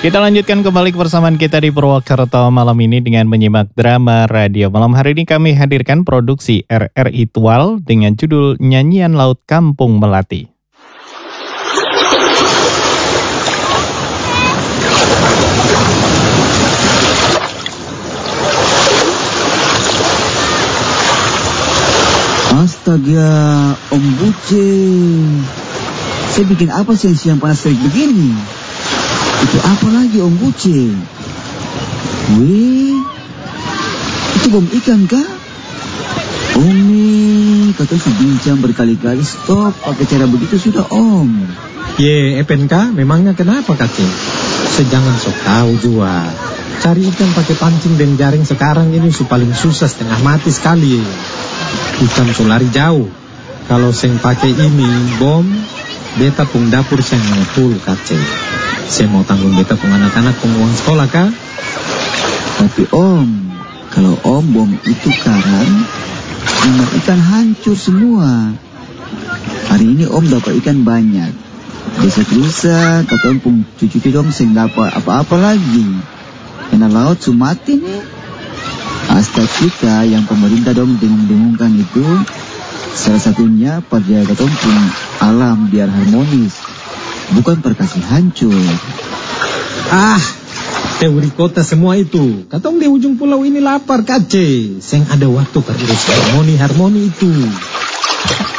Kita lanjutkan kembali kebersamaan kita di Purwokerto malam ini dengan menyimak drama radio. Malam hari ini kami hadirkan produksi RRI Tual dengan judul Nyanyian Laut Kampung Melati. Astaga, Om Buce. Saya bikin apa siang-siang panas terik begini? Itu apa lagi Om Buce? Wih, itu bom ikan kah? Om, kata si bincang berkali-kali stop pakai cara begitu sudah Om. Ye, FNK, memangnya kenapa kacing? Sejangan sok tahu jua. Cari ikan pakai pancing dan jaring sekarang ini paling susah, setengah mati sekali. Ikan lari jauh. Kalau seng pakai ini bom, beta pung dapur seng full kacing. Saya mau tanggung beta pung anak-anak pung uang sekolah kah? Tapi Om, kalau Om bom itu karang, semua ikan hancur semua. Hari ini Om dapat ikan banyak. Besok lusa, kata Om pung cucu dong seng dapat apa-apa lagi. Karena laut sumati nih. Asta kita yang pemerintah dong dengung-dengungkan itu, salah satunya perjaga pun alam biar harmonis, bukan perkasih hancur. Teori kota semua itu. Katong di ujung pulau ini lapar kace. Seng ada waktu perurus harmoni itu.